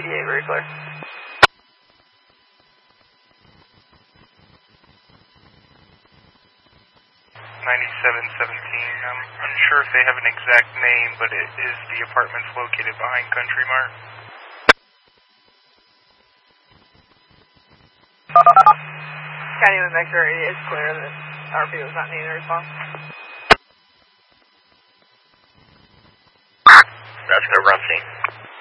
88, very clear. 9717. I'm unsure if they have an exact name, but it is the apartments located behind Country Mart. County with Vector 88 is clear that RP was not needing a response. That's the run scene.